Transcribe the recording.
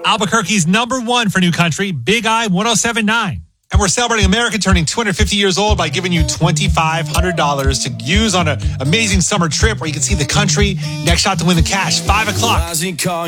Albuquerque's #1 for new country, Big I 107.9. And we're celebrating America turning 250 years old by giving you $2,500 to use on an amazing summer trip where you can see the country. Next shot to win the cash, 5 o'clock.